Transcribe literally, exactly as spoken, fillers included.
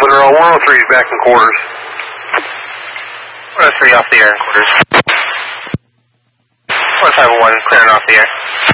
Earl, one oh three is back in quarters. one oh three off the air in quarters. one five one, clearing off the air.